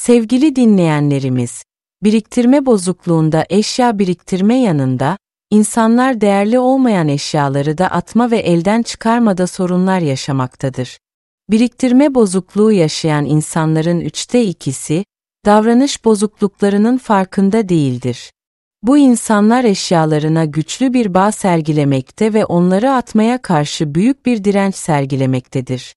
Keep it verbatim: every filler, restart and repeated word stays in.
Sevgili dinleyenlerimiz, biriktirme bozukluğunda eşya biriktirme yanında, insanlar değerli olmayan eşyaları da atma ve elden çıkarmada sorunlar yaşamaktadır. Biriktirme bozukluğu yaşayan insanların üçte ikisi, davranış bozukluklarının farkında değildir. Bu insanlar eşyalarına güçlü bir bağ sergilemekte ve onları atmaya karşı büyük bir direnç sergilemektedir.